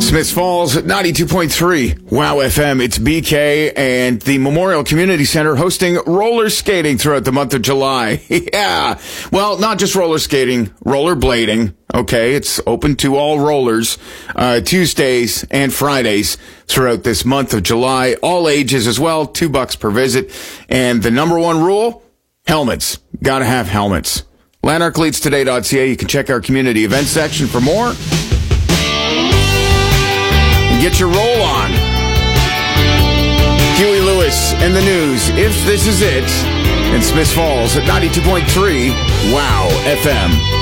Smiths Falls, 92.3. Wow FM, it's BK and the Memorial Community Center hosting roller skating throughout the month of July. Yeah. Well, not just roller skating, roller blading. Okay. It's open to all rollers, Tuesdays and Fridays throughout this month of July. All ages as well, $2 per visit. And the number one rule, helmets. Gotta have helmets. LanarkLeadsToday.ca. You can check our community events section for more. Get your roll on. Huey Lewis and the news. If this is it, in Smiths Falls at 92.3 Wow FM.